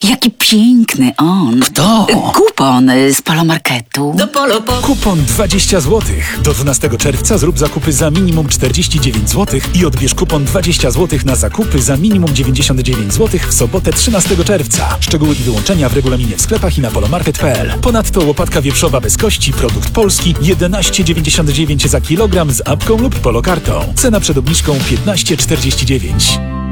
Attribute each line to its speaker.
Speaker 1: Jaki piękny on.
Speaker 2: Kto?
Speaker 1: Kupon z Polomarketu.
Speaker 2: Do Polo.
Speaker 3: Kupon 20 zł. Do 12 czerwca zrób zakupy za minimum 49 zł i odbierz kupon 20 zł na zakupy za minimum 99 zł w sobotę 13 czerwca. Szczegóły i wyłączenia w regulaminie w sklepach i na polomarket.pl. Ponadto łopatka wieprzowa bez kości, produkt polski, 11,99 za kilogram z apką lub polokartą. Cena przed obniżką 15,49.